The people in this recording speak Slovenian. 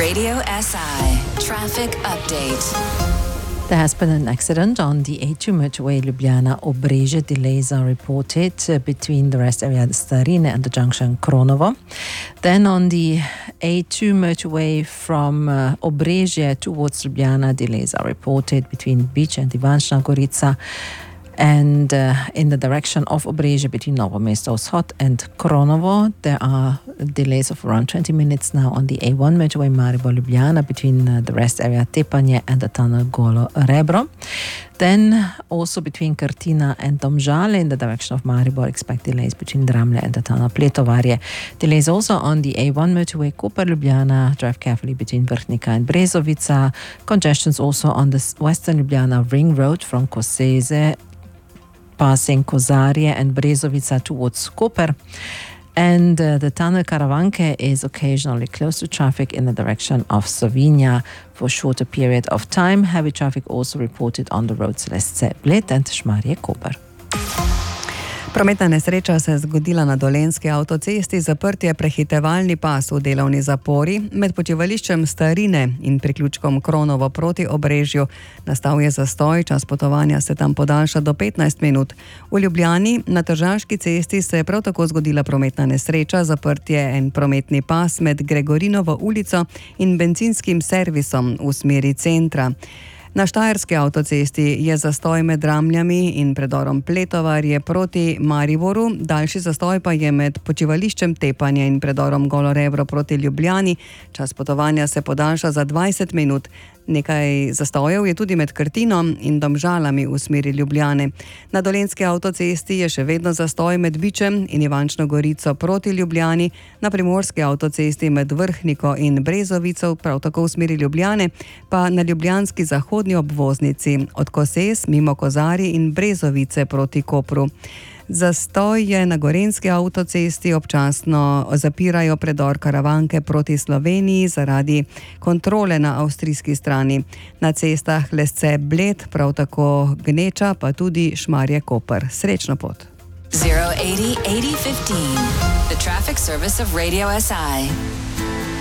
Radio SI traffic update. There has been an accident on the A2 motorway Ljubljana-Obrežje. Delays are reported between the rest area Starine and the junction Kronovo. Then on the A2 motorway from Obrežje towards Ljubljana, delays are reported between Beach and Ivančna Gorica. And in the direction of Obrežje between Novo Mesto Vzhod and Kronovo, there are delays of around 20 minutes now on the A1 motorway Maribor-Ljubljana between the rest area Tepanje and the tunnel Golo Rebro. Then also between Krtina and Domžale in the direction of Maribor, expect delays between Dramlje and the tunnel Pletovarje. Delays also on the A1 motorway Koper-Ljubljana. Drive carefully between Vrhnika and Brezovica. Congestions also on the Western Ljubljana ring road from Koseze, passing Kozarje and Brezovica towards Koper. And the tunnel Karavanke is occasionally closed to traffic in the direction of Savinja for a shorter period of time. Heavy traffic also reported on the roads Lesce Bled and Šmarje Koper. Prometna nesreča se je zgodila na Dolenjski avtocesti, zaprt je prehitevalni pas v delovni zapori med počivališčem Starine in priključkom Kronovo proti Obrežju. Nastal je zastoj, čas potovanja se tam podaljša do 15 minut. V Ljubljani na Tržaški cesti se je prav tako zgodila prometna nesreča, zaprt je en prometni pas med Gregorinovo ulico in bencinskim servisom v smeri centra. Na Štajerski avtocesti je zastoj med Dramljami in predorom Pletovarje proti Mariboru, daljši zastoj pa je med počivališčem Tepanje in predorom Golo Rebro proti Ljubljani. Čas potovanja se podaljša za 20 minut. Nekaj zastojev je tudi med Krtinom in Domžalami v smeri Ljubljane. Na Dolenjski avtocesti je še vedno zastoj med Bičem in Ivančno Gorico proti Ljubljani, na Primorski avtocesti med Vrhniko in Brezovico, prav tako v smeri Ljubljane, pa na ljubljanski zahodni obvoznici od Koses mimo Kozarij in Brezovice proti Kopru. Zastoj je na Gorenjski avtocesti, občasno zapirajo predor Karavanke proti Sloveniji zaradi kontrole na avstrijski strani. Na cestah Lesce Bled, prav tako Gneča, pa tudi Šmarje Koper. Srečno pot. 080 80 15. The traffic service of Radio SI.